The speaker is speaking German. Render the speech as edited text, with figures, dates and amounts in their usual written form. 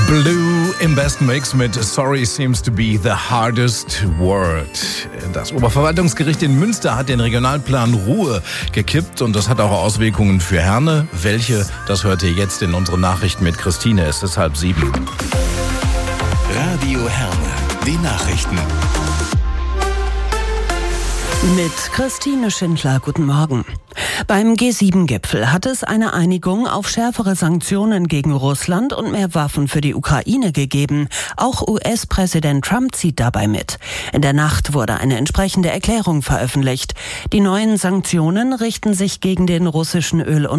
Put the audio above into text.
Blue im besten Mix mit Sorry seems to be the hardest word. Das Oberverwaltungsgericht in Münster hat den Regionalplan Ruhr gekippt und das hat auch Auswirkungen für Herne. Welche, das hört ihr jetzt in unseren Nachrichten mit Christine. Es ist 6:30. Radio Herne, die Nachrichten. Mit Christine Schindler, guten Morgen. Beim G7-Gipfel hat es eine Einigung auf schärfere Sanktionen gegen Russland und mehr Waffen für die Ukraine gegeben. Auch US-Präsident Trump zieht dabei mit. In der Nacht wurde eine entsprechende Erklärung veröffentlicht. Die neuen Sanktionen richten sich gegen den russischen Öl- und